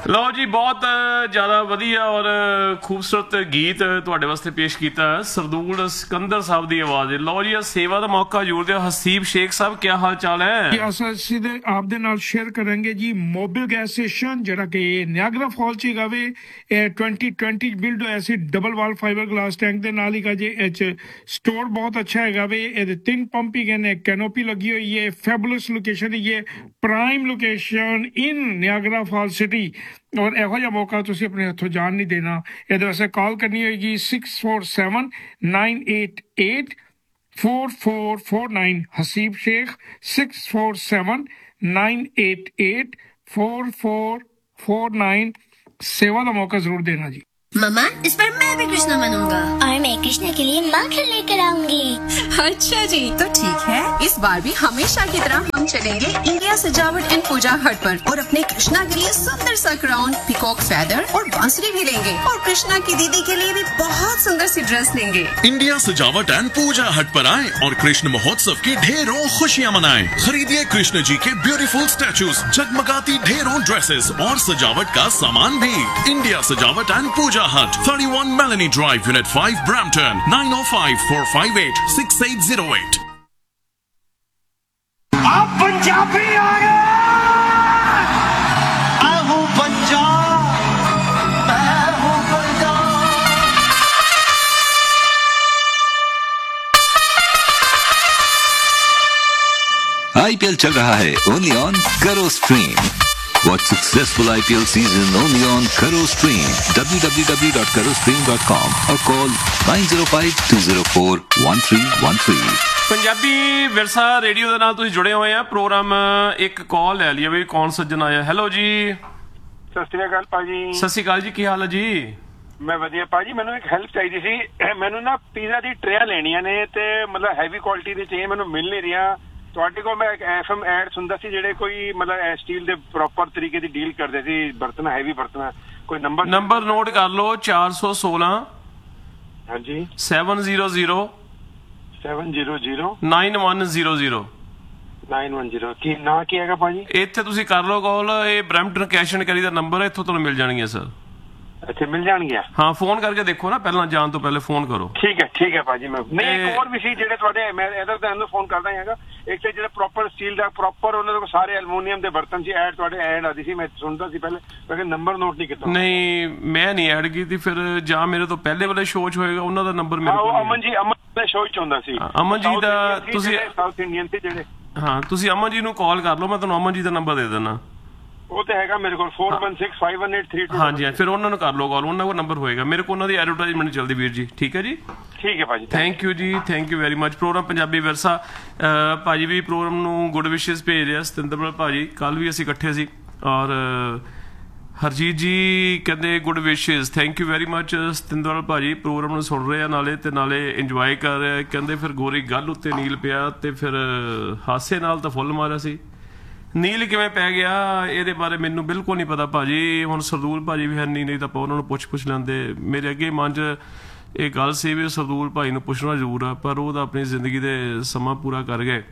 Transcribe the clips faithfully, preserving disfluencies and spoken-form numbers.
ਲਓ ਜੀ, ਬਹੁਤ ਜ਼ਿਆਦਾ ਵਧੀਆ ਔਰ ਖੂਬਸੂਰਤ ਗੀਤ ਤੁਹਾਡੇ ਵਾਸਤੇ ਪੇਸ਼ ਕੀਤਾ ਸਰਦੂਲ ਸਿਕੰਦਰ ਸਾਹਿਬ ਦੀ ਆਵਾਜ਼। ਲਓ ਜੀ, ਸੇਵਾ ਦਾ ਮੌਕਾ ਜ਼ਰੂਰ ਦਿਓ। ਹਸੀਬ ਸ਼ੇਖ ਸਾਹਿਬ, ਕੀ ਹਾਲ ਚਾਲ ਹੈ? ਅਸੀਂ ਆਪ ਦੇ ਨਾਲ ਸ਼ੇਅਰ ਕਰਾਂਗੇ ਜੀ ਮੋਬਿਲ ਗੈਸ ਸਟੇਸ਼ਨ ਜਿਹੜਾ ਕਿ ਨਿਆਗਰਾ ਫਾਲ ਚ ਹੈਗਾ ਵੇ। ਇਹ ट्वेंटी ट्वेंटी ਬਿਲਡ ਹੋਇਆ ਸੀ ਡਬਲ ਵਾਲ ਫਾਈਬਰ ਗਲਾਸ ਟੈਂਕ ਦੇ ਨਾਲ ਹੀ ਗਾ ਜੀ। ਇਹ ਚ ਸਟੋਰ ਬਹੁਤ ਅੱਛਾ ਹੈਗਾ ਵੇ। ਇਹਦੇ ਤਿੰਨ ਪੰਪ ਹੀ ਨੇ, ਕੈਨੋਪੀ ਲੱਗੀ ਹੋਈ ਹੈ, ਫੈਬੂਲਸ ਲੋਕੇਸ਼ਨ ਹੀ ਹੈ, ਪ੍ਰਾਈਮ ਲੋਕੇਸ਼ਨ ਇਨ ਨਿਆਗਰਾ ਫਾਲ ਸਿਟੀ। ਔਰ ਇਹੋ ਜਿਹਾ ਮੌਕਾ ਤੁਸੀਂ ਆਪਣੇ ਹੱਥੋਂ ਜਾਣ ਨਹੀਂ ਦੇਣਾ। ਇਹਦੇ ਵਾਸਤੇ ਕਾਲ ਕਰਨੀ ਹੋਏਗੀ six four seven nine eight eight four four four nine. Haseeb Sheikh six four seven nine eight eight four four four nine. सेवा का मौका जरूर देना जी। मम्मा, इस बार मैं भी कृष्णा बनूंगा और मैं कृष्णा के लिए माखन लेकर आऊंगी। अच्छा जी, तो ठीक है, इस बार भी हमेशा की तरह हम चलेंगे इंडिया सजावट एंड पूजा हट पर और अपने कृष्णा के लिए सुंदर सा क्राउन, पीकॉक फेदर और बांसुरी भी लेंगे और कृष्णा की दीदी के लिए भी बहुत सुंदर सी ड्रेस लेंगे। इंडिया सजावट एंड पूजा हट पर आए और कृष्ण महोत्सव की ढेरों खुशियाँ मनाएं। खरीदिए कृष्ण जी के ब्यूटीफुल स्टैचूज, जगमगाती ढेरों ड्रेसेस और सजावट का सामान भी। इंडिया सजावट एंड पूजा हट, thirty-one Melanie Drive, Unit five, Brampton, nine oh five, four five eight, six eight zero eight. आप पंजाबी आ गए। मैं हूँ पंजाब, मैं हूँ पंजाब। आईपीएल चल रहा है ओनली ऑन करो stream. Watch successful I P L season only on Karo Stream, w w w dot karo stream dot com or call nine zero five two zero four one three one three। Punjabi ਵਿਰਸਾ radio ਦੇ ਨਾਲ ਤੁਸੀਂ ਜੁੜੇ ਹੋਏ ਆ। Programme ਇੱਕ ਕਾਲ ਲੈ ਲਈਏ ਵੀ ਕੌਣ ਸੱਜਣ ਆਇਆ। ਹੈਲੋ ਜੀ। ਸਤਿ ਸ਼੍ਰੀ ਅਕਾਲ ਭਾਜੀ। ਸਤਿ ਸ਼੍ਰੀ ਅਕਾਲ ਜੀ, ਕੀ ਹਾਲ ਹੈ ਜੀ? ਮੈਂ ਵਧੀਆ ਭਾਜੀ। ਮੈਨੂੰ ਇੱਕ ਹੈਲਪ ਚਾਹੀਦੀ ਸੀ। ਮੈਨੂੰ ਨਾ ਪੀਜ਼ਾ ਦੀ ਟਰੇਆਂ ਲੈਣੀਆਂ ਨੇ ਤੇ ਮਤਲਬ ਹੈਵੀ ਕੁਆਲਿਟੀ ਦੀ ਚਾਹੀਏ, ਮੈਨੂੰ ਮਿਲ ਨਹੀਂ ਰਹੀਆਂ। ਤੁਹਾਡੇ ਕੋਲ ਮੈਂ ਐਫ ਐਮ ਐਡ ਸੁਣਦਾ ਸੀ ਜਿਹੜੇ ਕੋਈ ਮਤਲਬ ਸਟੀਲ ਦੇ ਪ੍ਰੋਪਰ ਤਰੀਕੇ ਦੀ ਡੀਲ ਕਰਦੇ ਸੀ ਬਰਤਨ, ਹੈਵੀ ਬਰਤਨ। ਕੋਈ ਨੰਬਰ ਨੰਬਰ ਨੋਟ ਕਰ ਲਓ ਚਾਰ ਸੌ ਸੋਲਾਂ ਹਾਂਜੀ seven zero zero seven zero zero nine one zero zero nine one zero. ਕੀ ਨਾਂ ਕੀ ਹੈਗਾ ਭਾਜੀ? ਇੱਥੇ ਤੁਸੀਂ ਕਰ ਲਓ ਕਾਲ। ਇਹ Brampton cash and carry the number ਹੈ, ਇੱਥੋਂ ਤੁਹਾਨੂੰ ਮਿਲ ਜਾਣਗੀਆਂ ਸਰ। ਅੱਛਾ, ਮਿਲ ਜਾਣਗੀਆਂ। ਹਾਂ, ਫੋਨ ਕਰਕੇ ਦੇਖੋ ਨਾ, ਪਹਿਲਾਂ ਜਾਣ ਤੋਂ ਪਹਿਲੇ ਫੋਨ ਕਰੋ। ਠੀਕ ਹੈ ਠੀਕ ਹੈ ਭਾਜੀ। ਮੈਂ ਨਹੀਂ ਇੱਕ ਹੋਰ ਵੀ ਸੀ ਜਿਹੜੇ ਤੁਹਾਡੇ, ਮੈਂ ਇਧਰ ਤਾਂ ਇਹਨੂੰ ਫੋਨ ਕਰਦਾ ਹੈਗਾ। ਇੱਕ ਤੇ ਜਿਹੜਾ ਪ੍ਰੋਪਰ ਸਟੀਲ ਦਾ ਪ੍ਰੋਪਰ ਉਹਨਾਂ ਦੇ ਸਾਰੇ ਐਲੂਮੀਨੀਅਮ ਦੇ ਬਰਤਨ ਸੀ। ਐਡ ਤੁਹਾਡੇ ਐਡ ਆਦੀ ਸੀ, ਮੈਂ ਸੁਣਦਾ ਸੀ ਪਹਿਲੇ, ਲੇਕਿਨ ਨੰਬਰ ਨੋਟ ਨਹੀਂ ਕੀਤਾ। ਨਹੀਂ, ਮੈਂ ਨਹੀਂ ਐਡ ਕੀਤੀ। ਫਿਰ ਜਾਂ ਮੇਰੇ ਤੋਂ ਪਹਿਲੇ ਵਾਲੇ ਸ਼ੋਅ 'ਚ ਹੋਏਗਾ, ਉਹਨਾਂ ਦਾ ਨੰਬਰ ਮੇਰੇ ਕੋਲ। ਅਮਨ ਜੀ, ਅਮਨ ਦੇ ਸ਼ੋਅ 'ਚ ਹੁੰਦਾ ਸੀ। ਅਮਨ ਜੀ ਦਾ ਤੁਸੀਂ ਸਾਊਥ ਇੰਡੀਅਨ ਸੀ ਜਿਹੜੇ। ਹਾਂ, ਤੁਸੀਂ ਅਮਨ ਜੀ ਨੂੰ ਕਾਲ ਕਰ ਲਓ, ਮੈਂ ਤੁਹਾਨੂੰ ਅਮਨ ਜੀ ਦਾ ਨੰਬਰ ਦੇ ਦਿੰਦਾ। ਉਹ ਤੇ ਹੈਗਾ ਮੇਰੇ ਕੋਲ four one six five one eight three two। ਹਾਂਜੀ, ਫਿਰ ਉਹਨਾਂ ਨੂੰ ਕਰ ਲਓ ਕਾਲ, ਉਹਨਾਂ ਕੋਲ ਨੰਬਰ ਹੋਏਗਾ। ਮੇਰੇ ਕੋਲ ਉਹਨਾਂ ਦੀ ਐਡਵਰਟਾਈਜ਼ਮੈਂਟ ਚੱਲਦੀ ਵੀਰ ਜੀ। ਠੀਕ ਹੈ ਜੀ, ਠੀਕ ਹੈ ਭਾਜੀ। ਥੈਂਕ ਯੂ ਜੀ, thank you very much. Programme Punjabi ਵਿਰਸਾ ਭਾਜੀ ਵੀ ਪ੍ਰੋਗਰਾਮ ਨੂੰ ਗੁੱਡ ਵਿਸ਼ੇਸ ਭੇਜ ਰਿਹਾ। ਸਤਿੰਦਰ ਭਾਜੀ ਕੱਲ ਵੀ ਅਸੀਂ ਇਕੱਠੇ ਸੀ। ਔਰ ਹਰਜੀਤ ਜੀ ਕਹਿੰਦੇ ਗੁੱਡ ਵਿਸ਼ੇਸ, thank you very much. Satinder ਭਾਜੀ ਪ੍ਰੋਗਰਾਮ ਨੂੰ ਸੁਣ ਰਹੇ ਆ ਨਾਲੇ ਤੇ ਨਾਲੇ ਇੰਜੋਏ ਕਰ ਰਿਹਾ। ਕਹਿੰਦੇ ਫਿਰ ਗੋਰੀ ਗੱਲ ਉੱਤੇ ਨੀਲ ਪਿਆ ਤੇ ਫਿਰ ਹਾਸੇ ਨਾਲ ਤਾਂ ਫੁੱਲ ਮਾਰਿਆ ਸੀ। ਨੀਲ ਕਿਵੇਂ ਪੈ ਗਿਆ ਇਹਦੇ ਬਾਰੇ ਮੈਨੂੰ ਬਿਲਕੁਲ ਨਹੀਂ ਪਤਾ ਭਾਜੀ। ਹੁਣ ਸਰਦੂਲ ਭਾਜੀ ਵੀ ਹੈ ਨਹੀਂ, ਨਹੀਂ ਤਾਂ ਆਪਾਂ ਉਹਨਾਂ ਨੂੰ ਪੁੱਛ ਪੁੱਛ ਲੈਂਦੇ। ਮੇਰੇ ਅੱਗੇ ਮਨ 'ਚ ਇਹ ਗੱਲ ਸੀ ਵੀ ਸਰਦੂਲ ਭਾਈ ਨੂੰ ਪੁੱਛਣਾ ਜ਼ਰੂਰ ਆ, ਪਰ ਉਹ ਤਾਂ ਆਪਣੀ ਜ਼ਿੰਦਗੀ ਦੇ ਸਮਾਂ ਪੂਰਾ ਕਰ ਗਏ।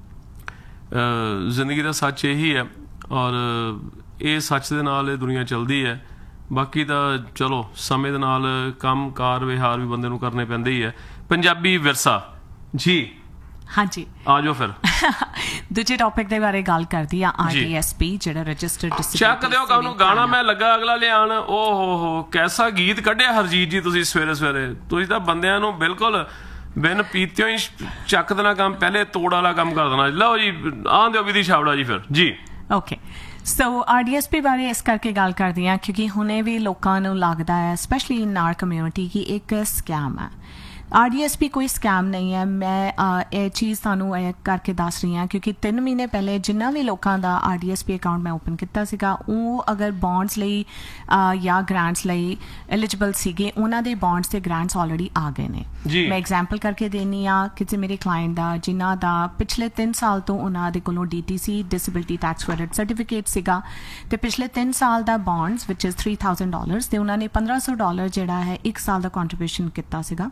ਜ਼ਿੰਦਗੀ ਦਾ ਸੱਚ ਇਹੀ ਹੈ ਔਰ ਇਹ ਸੱਚ ਦੇ ਨਾਲ ਇਹ ਦੁਨੀਆ ਚੱਲਦੀ ਹੈ। ਬਾਕੀ ਤਾਂ ਚਲੋ ਸਮੇਂ ਦੇ ਨਾਲ ਕੰਮ ਕਾਰ ਵਿਹਾਰ ਵੀ ਬੰਦੇ ਨੂੰ ਕਰਨੇ ਪੈਂਦੇ ਹੀ ਹੈ। ਪੰਜਾਬੀ ਵਿਰਸਾ ਜੀ। ਹਾਂਜੀ, ਆ ਜਾਓ ਫਿਰ ਦੂਜੇ ਟੌਪਿਕ ਦੇ ਬਾਰੇ ਗੱਲ ਕਰਦੀ ਆ। ਆਰ ਡੀ ਐਸ ਪੀ ਜਿਹੜਾ ਰਜਿਸਟਰਡ ਚੱਕ ਦਿਓ ਕਾਹਨੂੰ ਗਾਣਾ ਮੈਂ ਲੱਗਾ ਅਗਲਾ ਲਿਆਣ। ਓ ਹੋ ਹੋ ਕੈਸਾ ਗੀਤ ਕੱਢਿਆ ਹਰਜੀਤ ਜੀ ਤੁਸੀਂ ਸਵੇਰੇ ਸਵੇਰੇ। ਤੁਸੀਂ ਤਾਂ ਬੰਦਿਆਂ ਨੂੰ ਬਿਲਕੁਲ ਬਿਨ ਪੀਤਿਓ ਹੀ ਚੱਕ ਦੇਣਾ ਕੰਮ, ਪਹਿਲੇ ਤੋੜ ਵਾਲਾ ਕੰਮ ਕਰ ਦੇਣਾ। ਲਓ ਜੀ, ਆਹ ਦਿਓ ਵਿਧੀ ਛਾਵੜਾ ਜੀ ਫਿਰ ਜੀ। ਓਕੇ, ਸੋ ਆਰ ਡੀ ਐਸ ਪੀ ਬਾਰੇ ਇਸ ਕਰਕੇ ਗੱਲ ਕਰਦੀ ਹਾਂ ਕਿਉਂਕਿ ਹੁਣੇ ਵੀ ਲੋਕਾਂ ਨੂੰ ਲੱਗਦਾ ਹੈ ਸਪੈਸ਼ਲੀ ਇਨ ਆਰ ਕਮਿਊਨਿਟੀ ਕਿ ਇੱਕ ਸਕੈਮ ਹੈ। ਆਰ ਡੀ ਐਸ ਪੀ ਕੋਈ ਸਕੈਮ ਨਹੀਂ ਹੈ। ਮੈਂ ਇਹ ਚੀਜ਼ ਤੁਹਾਨੂੰ ਇਹ ਕਰਕੇ ਦੱਸ ਰਹੀ ਹਾਂ ਕਿਉਂਕਿ ਤਿੰਨ ਮਹੀਨੇ ਪਹਿਲੇ ਜਿੰਨਾ ਵੀ ਲੋਕਾਂ ਦਾ R D S P account ਮੈਂ ਓਪਨ ਕੀਤਾ ਸੀਗਾ, ਉਹ ਅਗਰ ਬੌਂਡਸ ਲਈ ਜਾਂ ਗ੍ਰਾਂਟਸ ਲਈ ਐਲੀਜੀਬਲ ਸੀਗੇ, ਉਹਨਾਂ ਦੇ ਬੌਂਡਸ ਤੇ ਗ੍ਰਾਂਟਸ ਆਲਰੇਡੀ ਆ ਗਏ ਨੇ। ਮੈਂ ਐਗਜ਼ਾਮਪਲ ਕਰਕੇ ਦੇਣੀ ਆ ਕਿਸੇ ਮੇਰੇ ਕਲਾਇੰਟ ਦਾ ਜਿਨ੍ਹਾਂ ਦਾ ਪਿਛਲੇ ਤਿੰਨ ਸਾਲ ਤੋਂ ਉਹਨਾਂ ਦੇ ਕੋਲੋਂ D T C disability tax credit certificate ਸੀਗਾ ਤੇ ਪਿਛਲੇ ਤਿੰਨ ਸਾਲ ਦਾ bonds which is three thousand dollars ਤੇ ਉਹਨਾਂ ਨੇ ਪੰਦਰਾਂ ਸੌ ਡਾਲਰ ਜਿਹੜਾ ਹੈ ਇੱਕ ਸਾਲ ਦਾ ਕੰਟਰੀਬਿਊਸ਼ਨ ਕੀਤਾ ਸੀਗਾ।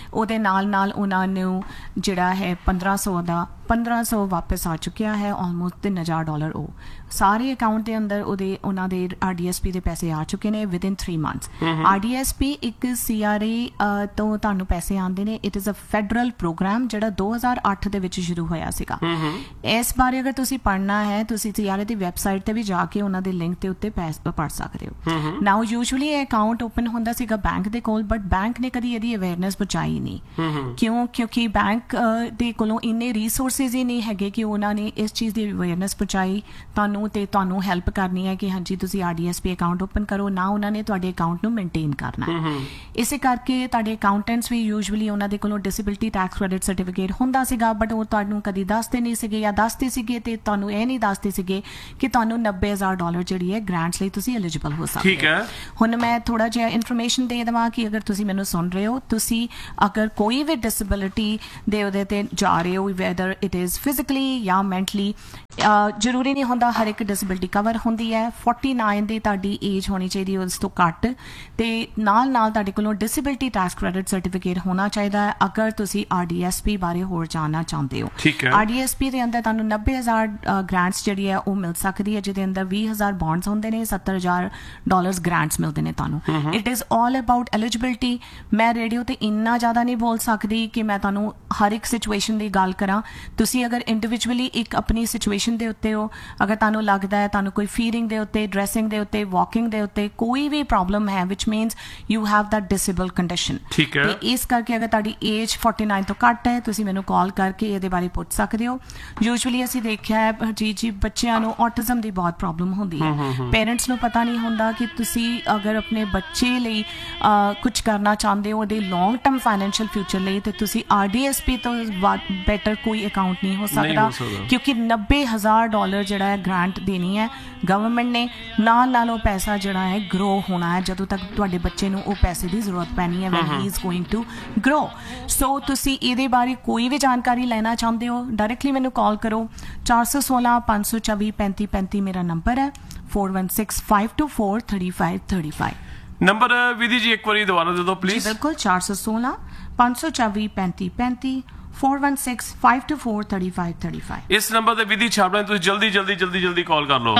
ਉਹਦੇ ਨਾਲ ਨਾਲ ਉਹਨਾਂ ਨੂੰ ਜਿਹੜਾ ਹੈ ਪੰਦਰਾਂ ਸੌ ਦਾ ਪੰਦਰਾਂ ਸੌ ਵਾਪਸ ਆ ਚੁੱਕਿਆ ਹੈ, ਆਲਮੋਸਟ ਤਿੰਨ ਹਜ਼ਾਰ ਡਾਲਰ ਉਹ ਸਾਰੇ ਅਕਾਊਂਟ ਦੇ ਅੰਦਰ ਉਹਦੇ ਉਹਨਾਂ they are D S P ਦੇ ਪੈਸੇ ਆ ਚੁੱਕੇ ਨੇ with in three months. R D S P ਇੱਕ ਸੀ ਆਰ ਏ ਤੋਂ ਤੁਹਾਨੂੰ ਪੈਸੇ ਆਉਂਦੇ ਨੇ। It is a federal programme ਜਿਹੜਾ ਦੋ ਹਜ਼ਾਰ ਅੱਠ ਦੇ ਵਿੱਚ ਸ਼ੁਰੂ ਹੋਇਆ ਸੀਗਾ। ਇਸ ਬਾਰੇ ਅਗਰ ਤੁਸੀਂ ਪੜ੍ਹਨਾ ਹੈ ਤੁਸੀਂ C R A the website ਤੇ ਵੀ ਜਾ ਕੇ ਉਹਨਾਂ ਦੇ ਲਿੰਕ ਦੇ ਉੱਤੇ ਪੜ੍ਹ ਸਕਦੇ ਹੋ। ਨਾਓ ਯੂਜੂਅਲੀ ਇਹ ਅਕਾਊਂਟ ਓਪਨ ਹੁੰਦਾ ਸੀਗਾ ਬੈਂਕ ਦੇ ਕੋਲ, ਬਟ ਬੈਂਕ ਨੇ ਕਦੀ ਇਹਦੀ ਅਵੇਅਰਨੈਸ ਪਹੁੰਚਾਈ ਨਹੀਂ। ਕਿਉਂ? ਕਿਉਂਕਿ ਬੈਂਕ ਦੇ ਕੋਲੋਂ ਇੰਨੇ ਰਿਸੋਰਸਿਸ ਹੀ ਨਹੀਂ ਹੈਗੇ ਕਿ ਉਹਨਾਂ ਨੇ ਇਸ ਚੀਜ਼ ਦੀ ਅਵੇਅਰਨੈਸ ਪਹੁੰਚਾਈ ਤੁਹਾਨੂੰ ਤੇ ਤੁਹਾਨੂੰ ਹੈਲਪ ਕਰਨੀ ਹੈ ਕਿ ਹਾਂਜੀ ਤੁਸੀਂ R D S P account open ਕਰੋ। ਨਾ ਉਹਨਾਂ ਨੇ ਤੁਹਾਡੇ ਅਕਾਊਂਟ ਨੂੰ ਮੇਨਟੇਨ ਕਰਨਾ। ਇਸੇ ਕਰਕੇ ਤੁਹਾਡੇ ਅਕਾਊਂਟੈਂਟਸ ਵੀ ਯੂਜੂਅਲੀ ਉਹਨਾਂ ਦੇ ਕੋਲੋਂ ਡਿਸੇਬਿਲਿਟੀ ਟੈਕਸ ਕ੍ਰੈਡਿਟ ਸਰਟੀਫਿਕੇਟ ਹੁੰਦਾ ਸੀਗਾ, ਬਟ ਉਹ ਤੁਹਾਨੂੰ ਕਦੀ ਦੱਸਦੇ ਨਹੀਂ ਸੀਗੇ, ਜਾਂ ਦੱਸਦੇ ਸੀਗੇ ਤੇ ਤੁਹਾਨੂੰ ਇਹ ਨਹੀਂ ਦੱਸਦੇ ਸੀਗੇ ਕਿ ਤੁਹਾਨੂੰ ਨੱਬੇ ਹਜ਼ਾਰ ਡਾਲਰ ਜਿਹੜੀ ਹੈ ਗ੍ਰਾਂਟਸ ਲਈ ਤੁਸੀਂ ਐਲੀਜੀਬਲ ਹੋ ਸਕਦੇ। ਠੀਕ ਹੈ। ਹੁਣ ਮੈਂ ਥੋੜਾ ਜਿਹਾ ਇਨਫੋਰਮੇਸ਼ਨ ਦੇ ਦੇਵਾਂ ਕਿ ਅਗਰ ਤੁਸੀਂ ਮੈਨੂੰ ਸੁਣ ਰਹੇ ਹੋ, ਤੁਸੀਂ ਅਗਰ ਕੋਈ ਵੀ ਡਿਸੇਬਿਲਿਟੀ ਦੇ ਉਹਦੇ ਤੇ ਜਾ ਰਹੇ ਹੋ, ਵੈਦਰ ਇਟ ਇਜ਼ ਫਿਜ਼ੀਕਲੀ ਜਾਂ ਮੈਂਟਲੀ, ਜ਼ਰੂਰੀ ਨਹੀਂ ਹੁੰਦਾ ਹਰ ਇੱਕ ਡਿਸੇਬਿਲਿਟੀ ਕਵਰ ਹੁੰਦੀ ਹੈ। ਫੋਰਟੀ ਨਾਈਨ ਦੀ ਤੁਹਾਡੀ ਏਜ ਹੋਣੀ ਚਾਹੀਦੀ ਉਸ ਤੋਂ ਘੱਟ, ਤੇ ਨਾਲ ਨਾਲ ਤੁਹਾਡੇ ਕੋਲੋਂ ਡਿਸੇਬਿਲਿਟੀ ਟੈਕਸ ਕ੍ਰੈਡਿਟ ਸਰਟੀਫਿਕੇਟ ਹੋਣਾ ਚਾਹੀਦਾ ਹੈ ਅਗਰ ਤੁਸੀਂ ਆਰ ਡੀ ਐਸ ਪੀ ਬਾਰੇ ਹੋਰ ਜਾਣਨਾ ਚਾਹੁੰਦੇ ਹੋ। ਆਰ ਡੀ ਐਸ ਪੀ ਦੇ ਅੰਦਰ ਤੁਹਾਨੂੰ ਨੱਬੇ ਹਜ਼ਾਰ ਗ੍ਰਾਂਟਸ ਜਿਹੜੀ ਹੈ ਉਹ ਮਿਲ ਸਕਦੀ ਹੈ, ਜਿਹਦੇ ਅੰਦਰ ਵੀਹ ਹਜ਼ਾਰ ਬੌਂਡਸ ਹੁੰਦੇ ਨੇ, ਸੱਤਰ ਹਜ਼ਾਰ ਡਾਲਰਸ ਗ੍ਰਾਂਟਸ ਮਿਲਦੇ ਨੇ ਤੁਹਾਨੂੰ। It is all about eligibility. ਮੈਂ ਰੇਡੀਓ ਤੇ ਇੰਨਾ ਜ਼ਿਆਦਾ ਨਹੀਂ ਬੋਲ ਸਕਦੀ ਕਿ ਮੈਂ ਤੁਹਾਨੂੰ ਹਰ ਇੱਕ ਸਿਚੁਏਸ਼ਨ ਦੀ ਗੱਲ ਕਰਾਂ। ਤੁਸੀਂ ਅਗਰ ਇੰਡੀਵਿਜੂਅਲੀ ਇੱਕ ਆਪਣੀ ਸਿਚੁਏਸ਼ਨ ਦੇ ਉੱਤੇ ਹੋ, ਅਗਰ ਤੁਹਾਨੂੰ ਲੱਗਦਾ ਹੈ ਤੁਹਾਨੂੰ ਕੋਈ ਫੀਡਿੰਗ ਦੇ ਉੱਤੇ, ਡਰੈਸਿੰਗ ਦੇ ਉੱਤੇ, ਵਾਕਿੰਗ ਦੇ ਉੱਤੇ ਕੋਈ ਵੀ ਪ੍ਰੋਬਲਮ ਹੈ ਵਿਚ means you have that disable condition, ਤੇ ਇਸ ਕਰਕੇ ਅਗਰ ਤੁਹਾਡੀ ਏਜ ਫੋਰਟੀ ਨਾਈਨ ਤੋਂ ਘੱਟ ਹੈ ਤੁਸੀਂ ਮੈਨੂੰ ਕਾਲ ਕਰਕੇ ਇਹਦੇ ਬਾਰੇ ਪੁੱਛ ਸਕਦੇ ਹੋ। ਯੂਜੂਅਲੀ ਅਸੀਂ ਦੇਖਿਆ ਹੈ ਜੀ ਜੀ ਬੱਚਿਆਂ ਨੂੰ ਆਟਿਜ਼ਮ ਦੀ ਬਹੁਤ ਪ੍ਰੋਬਲਮ ਹੁੰਦੀ ਹੈ। ਪੇਰੈਂਟਸ ਨੂੰ ਪਤਾ ਨਹੀਂ ਹੁੰਦਾ ਕਿ ਤੁਸੀਂ ਅਗਰ ਆਪਣੇ ਬੱਚੇ ਲਈ ਕੁਝ ਕਰਨਾ ਚਾਹੁੰਦੇ ਹੋ ਉਹਦੇ ਲੌਂਗ ਟਰਮ ਫਾਈਨੈਂਸ਼ੀਅਲ ਫਿਊਚਰ ਲਈ, ਤੇ ਤੁਸੀਂ ਆਰ ਡੀ ਐਸ ਪੀ ਤੋਂ ਬੈਟਰ ਕੋਈ ਅਕਾਊਂਟ ਨਹੀਂ ਹੋ ਸਕਦਾ, ਕਿਉਂਕਿ ਨੱਬੇ ਹਜ਼ਾਰ ਡਾਲਰ ਜਿਹੜਾ ਹੈ ਗ੍ਰਾਂਟ ਦੇਣੀ ਹੈ ਗਵਰਨਮੈਂਟ ਨੇ। ਨਾਲ ਨਾਲ ਉਹ ਪੈਸਾ ਜਿਹੜਾ ਹੈ ਗਰੋ ਹੋਣਾ ਹੈ ਜਦੋਂ ਤੱਕ ਤੁਹਾਡੇ ਬੱਚੇ ਨੂੰ ਉਹ ਪੈਸੇ ਦੀ ਜ਼ਰੂਰਤ ਪੈਣੀ ਹੈ van he is going to grow. ਸੋ ਤੁਸੀਂ ਇਹਦੇ ਬਾਰੇ ਕੋਈ ਵੀ ਜਾਣਕਾਰੀ ਲੈਣਾ ਚਾਹੁੰਦੇ ਹੋ ਡਾਇਰੈਕਟਲੀ ਮੈਨੂੰ ਕਾਲ ਕਰੋ। ਚਾਰ ਸੌ ਸੋਲਾਂ ਪੰਜ ਸੌ ਚੌਵੀ ਪੈਂਤੀ ਪੈਂਤੀ ਮੇਰਾ ਨੰਬਰ ਹੈ। four one six five two four three five three five number ਵਿਧੀ ਜੀ ਇੱਕ ਵਾਰੀ ਦੁਬਾਰਾ ਦੇ ਦਿਓ ਪਲੀਜ਼। ਬਿਲਕੁਲ, ਚਾਰ ਸੌ ਸੋਲਾਂ ਪੰਜ ਸੌ ਚੌਵੀ ਪੈਂਤੀ ਪੈਂਤੀ four one six five two four three five three five। ਇਸ ਨੰਬਰ ਤੇ ਵਿਧੀ ਛਾਪਣਾ, ਤੁਸੀਂ ਜਲਦੀ ਜਲਦੀ ਜਲਦੀ ਜਲਦੀ ਕਾਲ ਕਰ ਲਓ।